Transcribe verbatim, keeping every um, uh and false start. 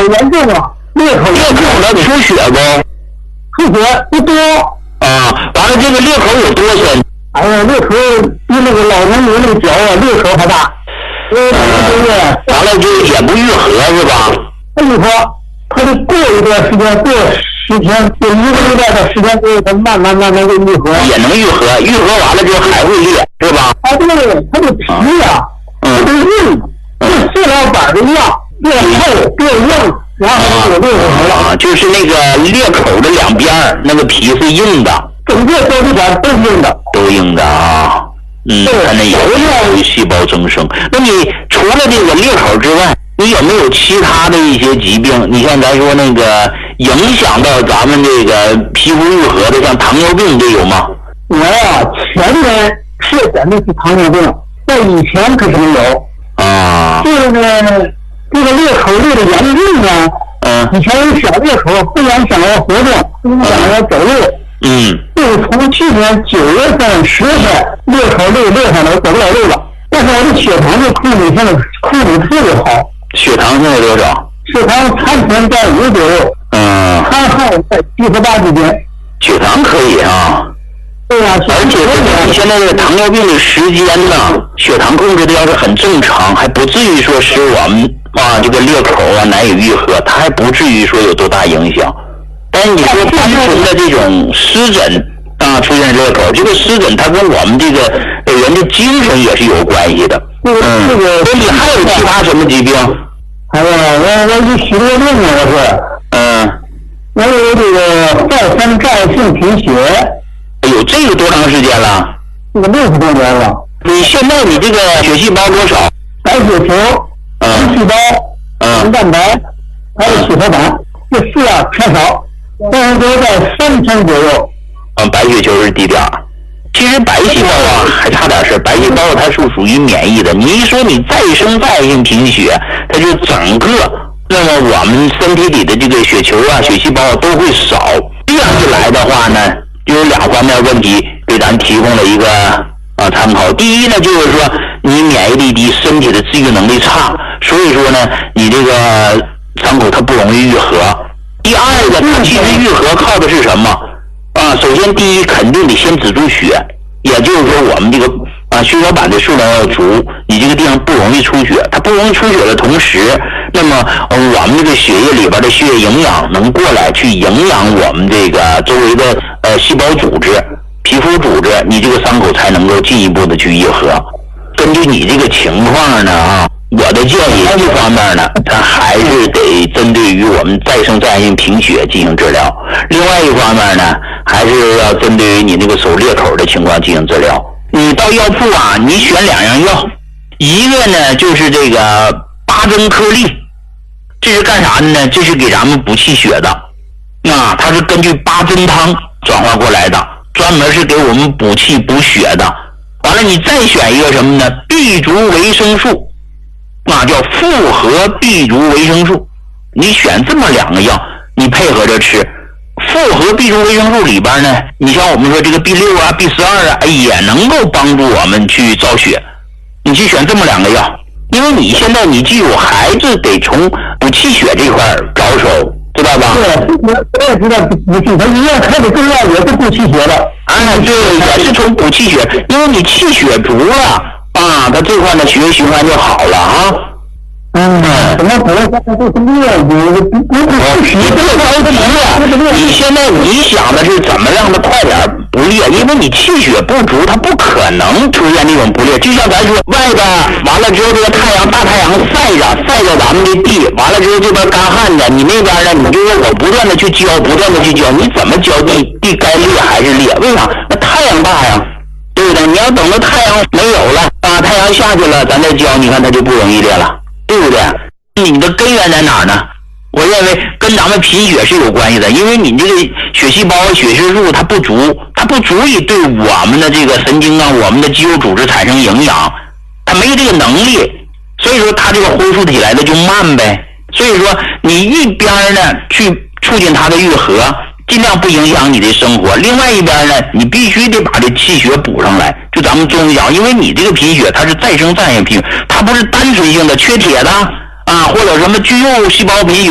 严重啊，裂口裂口那出血不？ 出血不多啊。完了，这个裂口有多深？ 哎呀，裂口比那个老人有那个脚啊，裂口还大。呃， 完了就也不愈合是吧？ 不愈合，他得过一段时间，过十天，过一个礼拜的时间之后，它慢慢慢慢的愈合。 也能愈合，愈合完了之后还会裂，是吧？ 啊，对，它的皮呀、啊，它的硬，跟塑料板一样，变厚变硬，然后就裂口了。 啊，就是那个裂口的两边那个皮是硬的， 整个胶质板都是硬的， 都硬的啊。嗯，它那有细胞增生。那你除了这个裂口之外，你有没有其他的一些疾病？你像咱说那个影响到咱们这个皮肤愈合的，像糖尿病这有吗？ 我呀，前年确诊的是糖尿病，在以前可是没有。 啊。 这个这个裂口裂的严重呢， 嗯， 以前有小裂口，不影响我活动，不影响我走路。 嗯， 就是从去年九月份、十月份裂口裂裂上来，走不了路了。但是我的血糖的控制现在控制特别好。 血糖现在多少？ 血糖餐前在五左右， 嗯， 餐后在七和八之间。 血糖可以啊。 对呀、啊， 而且你现在这个糖尿病的时间呢，血糖控制的要是很正常，还不至于说使我们啊这个裂口啊难以愈合，它还不至于说有多大影响。但是你说单纯的这种湿疹啊出现裂口，这个湿疹它跟我们这个人的精神也是有关系的。 这个这个， 那你还有其他什么疾病？ 哎呀，我我有许多病啊，我是。 嗯。 我有这个再生障碍性贫血。 哎呦，这个多长时间了？ 这个六十多年了。 你现在你这个血细胞多少？ 白血球、红细胞、红蛋白，还有血小板，这四样偏少。但是都在三千左右。 嗯，白血球是低点儿。其实白细胞啊还差点事，白细胞它是属于免疫的。你一说你再生再性贫血，它就整个那么我们身体里的这个血球啊、血细胞啊都会少。这样一来的话呢，就有两方面问题给咱提供了一个啊参考。第一呢，就是说你免疫力低，身体的治愈能力差，所以说呢，你这个伤口它不容易愈合。第二个，它其实愈合靠的是什么？啊，首先第一肯定得先止住血，也就是说我们这个啊血小板的数量要足，你这个地方不容易出血。它不容易出血的同时，那么、呃、我们这个血液里边的血液营养能过来去营养我们这个周围的呃细胞组织、皮肤组织，你这个伤口才能够进一步的去愈合。根据你这个情况呢啊。我的建议，一方面呢，咱还是得针对于我们再生再性贫血进行治疗；另外一方面呢，还是要针对于你那个手裂口的情况进行治疗。你到药铺啊，你选两样药，一个呢就是这个八珍颗粒，这是干啥的呢？这是给咱们补气血的，啊，它是根据八珍汤转化过来的，专门是给我们补气补血的。完了，你再选一个什么呢？碧竹维生素。那叫复合碧竹维生素，你选这么两个药，你配合着吃。复合碧竹维生素里边呢，你像我们说这个 B 六 啊 B 十二 啊，也能够帮助我们去造血。你去选这么两个药，因为你现在你记住，还是得从补气血这块着手，知道吧？ 对，我我也知道补气，他医院开的中药也是补气血的。 啊，对，也是从补气血，因为你气血足了。啊，他这块呢血液循环就好了啊。 嗯，怎么可能现在都是裂？你你不不血， 你这个着急啊！你现在你想的是怎么让它快点不裂？因为你气血不足，它不可能出现那种不裂。就像咱说，外边完了之后，这个太阳大太阳晒着晒着咱们的地，完了之后这边干旱着，你那边呢，你就说我不断的去浇，不断的去浇，你怎么浇地？地该裂还是裂？为啥？那太阳大呀。对不对？你要等到太阳没有了啊，太阳下去了，咱再浇，你看它就不容易裂了，对不对？你的根源在哪儿呢？我认为跟咱们贫血是有关系的，因为你这个血细胞、血色素它不足，它不足以对我们的这个神经啊、我们的肌肉组织产生营养，它没有这个能力，所以说它这个恢复起来的就慢呗。所以说你一边呢去促进它的愈合。尽量不影响你的生活。另外一边呢，你必须得把这气血补上来。就咱们中医讲，因为你这个贫血它是再生再性贫血，它不是单纯性的缺铁的啊，或者什么巨幼细胞贫血。